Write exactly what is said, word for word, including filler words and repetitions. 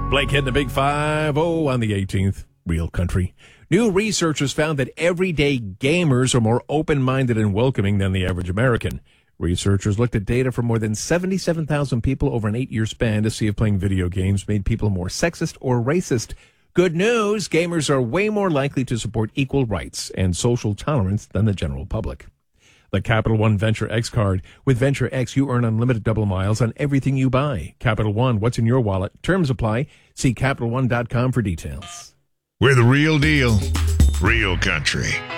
Blake hitting the big five oh on the eighteenth. Real country. New researchers found that everyday gamers are more open-minded and welcoming than the average American. Researchers looked at data from more than seventy-seven thousand people over an eight-year span to see if playing video games made people more sexist or racist. Good news, gamers are way more likely to support equal rights and social tolerance than the general public. The Capital One Venture X card. With Venture X, you earn unlimited double miles on everything you buy. Capital One, what's in your wallet? Terms apply. See Capital One dot com for details. We're the real deal, real country.